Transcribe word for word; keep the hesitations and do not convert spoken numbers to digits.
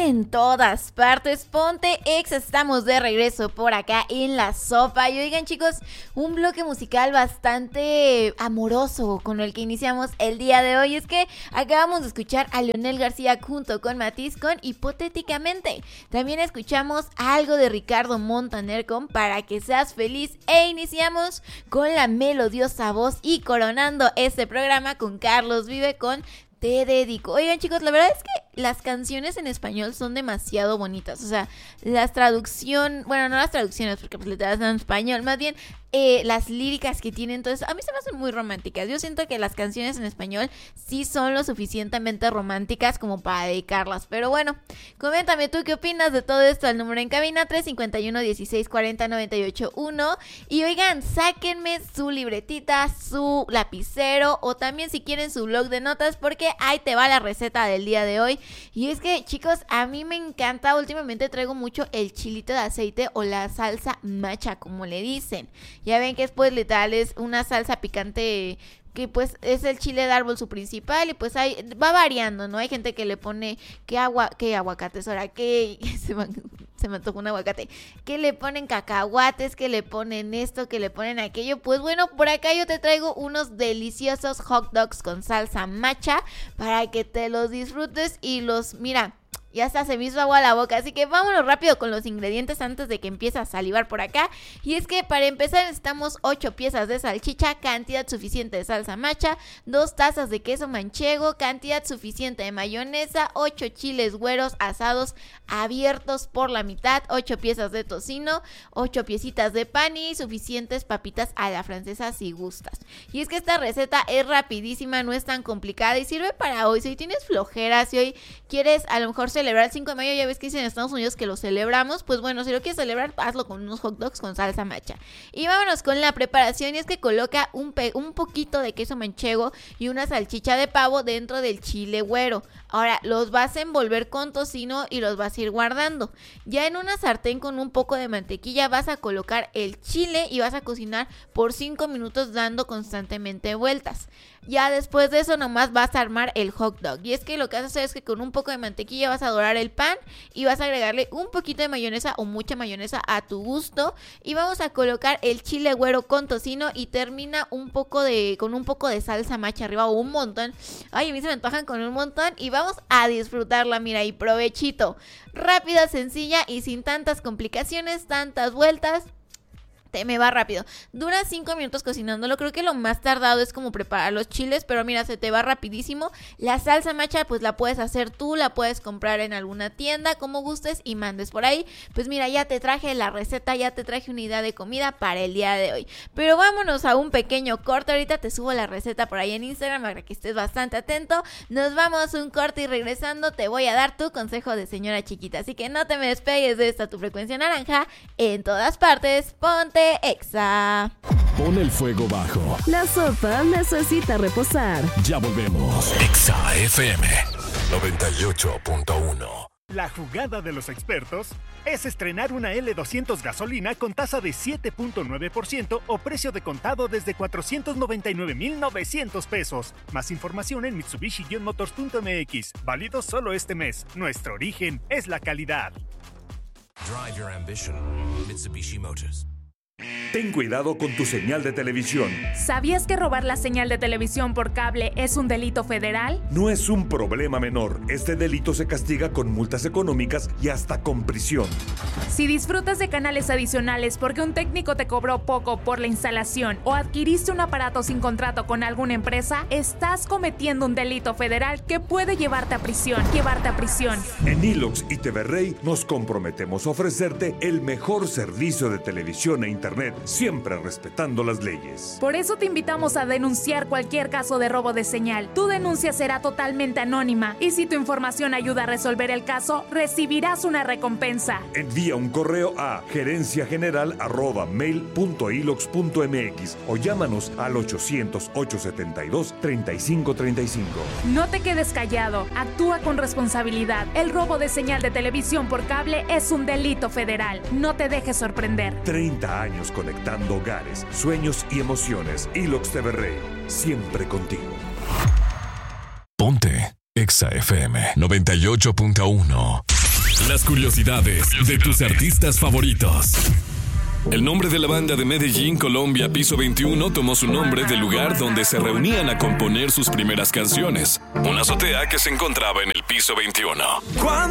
en todas partes, ponte ex, estamos de regreso por acá en La Sopa. Y oigan, chicos, un bloque musical bastante amoroso con el que iniciamos el día de hoy. Es que acabamos de escuchar a Leonel García junto con Matiz con Hipotéticamente. También escuchamos algo de Ricardo Montaner con Para que seas feliz. E iniciamos con la melodiosa voz y coronando este programa con Carlos Vive con Te Dedico. Oigan, chicos, la verdad es que las canciones en español son demasiado bonitas. O sea, las traducción, bueno, no las traducciones porque pues literal están en español, más bien eh, las líricas que tienen. Entonces, a mí se me hacen muy románticas. Yo siento que las canciones en español sí son lo suficientemente románticas como para dedicarlas. Pero bueno, coméntame tú qué opinas de todo esto. El número en cabina tres cinco uno, dieciséis cuarenta, noventa y ocho uno. Y oigan, sáquenme su libretita, su lapicero o también si quieren su blog de notas, porque ahí te va la receta del día de hoy. Y es que, chicos, a mí me encanta, últimamente traigo mucho el chilito de aceite o la salsa macha, como le dicen. Ya ven que después literal es una salsa picante que pues es el chile de árbol su principal y pues hay, va variando, ¿no? Hay gente que le pone, que agua, que aguacates, ahora, que se me, se me antojó un aguacate, que le ponen cacahuates, que le ponen esto, que le ponen aquello. Pues bueno, por acá yo te traigo unos deliciosos hot dogs con salsa macha para que te los disfrutes y los, mira, ya hasta se me hizo agua a la boca, así que vámonos rápido con los ingredientes antes de que empiece a salivar por acá. Y es que para empezar necesitamos ocho piezas de salchicha, cantidad suficiente de salsa macha, dos tazas de queso manchego, cantidad suficiente de mayonesa, ocho chiles güeros asados abiertos por la mitad, ocho piezas de tocino, ocho piecitas de pan y suficientes papitas a la francesa si gustas. Y es que esta receta es rapidísima, no es tan complicada y sirve para hoy. Si hoy tienes flojera, si hoy quieres a lo mejor celebrar el cinco de mayo, ya ves que dicen en Estados Unidos que lo celebramos, pues bueno, si lo quieres celebrar, hazlo con unos hot dogs con salsa macha. Y vámonos con la preparación, y es que coloca un, pe- un poquito de queso manchego y una salchicha de pavo dentro del chile güero. Ahora, los vas a envolver con tocino y los vas a ir guardando. Ya en una sartén con un poco de mantequilla vas a colocar el chile y vas a cocinar por cinco minutos dando constantemente vueltas. Ya después de eso nomás vas a armar el hot dog. Y es que lo que vas a hacer es que con un poco de mantequilla vas a dorar el pan y vas a agregarle un poquito de mayonesa o mucha mayonesa a tu gusto. Y vamos a colocar el chile güero con tocino y termina un poco de con un poco de salsa macha arriba o un montón. Ay, a mí se me antojan con un montón y vamos a disfrutarla, mira, y provechito. Rápida, sencilla y sin tantas complicaciones, tantas vueltas. Te me va rápido. Dura cinco minutos cocinándolo. Creo que lo más tardado es como preparar los chiles, pero mira, se te va rapidísimo. La salsa macha pues la puedes hacer tú, la puedes comprar en alguna tienda, como gustes y mandes por ahí. Pues mira, ya te traje la receta, ya te traje una idea de comida para el día de hoy. Pero vámonos a un pequeño corte. Ahorita te subo la receta por ahí en Instagram para que estés bastante atento. Nos vamos a un corte y regresando te voy a dar tu consejo de señora chiquita. Así que no te me despegues de esta tu frecuencia naranja. En todas partes, ponte Exa. Pon el fuego bajo. La sopa necesita reposar. Ya volvemos. Exa F M noventa y ocho punto uno. La jugada de los expertos es estrenar una L doscientos gasolina con tasa de siete punto nueve por ciento o precio de contado desde cuatrocientos noventa y nueve mil novecientos pesos. Más información en mitsubishi motors punto m x. Válido solo este mes. Nuestro origen es la calidad. Drive your ambition. Mitsubishi Motors. Ten cuidado con tu señal de televisión. ¿Sabías que robar la señal de televisión por cable es un delito federal? No es un problema menor. Este delito se castiga con multas económicas y hasta con prisión. Si disfrutas de canales adicionales porque un técnico te cobró poco por la instalación o adquiriste un aparato sin contrato con alguna empresa, estás cometiendo un delito federal que puede llevarte a prisión. Llevarte a prisión. En Ilox y T V Rey nos comprometemos a ofrecerte el mejor servicio de televisión e internet, siempre respetando las leyes. Por eso te invitamos a denunciar cualquier caso de robo de señal. Tu denuncia será totalmente anónima y si tu información ayuda a resolver el caso, recibirás una recompensa. Envía un correo a gerencia general arroba mail punto ilox punto m x o llámanos al ochocientos, ochocientos setenta y dos, treinta y cinco treinta y cinco. No te quedes callado, actúa con responsabilidad. El robo de señal de televisión por cable es un delito federal. No te dejes sorprender. treinta años conectando hogares, sueños y emociones. Ilox T V Rey, siempre contigo. Ponte Exa F M noventa y ocho punto uno. Las curiosidades de tus artistas favoritos. El nombre de la banda de Medellín, Colombia, Piso veintiuno, tomó su nombre del lugar donde se reunían a componer sus primeras canciones, una azotea que se encontraba en el Piso veintiuno.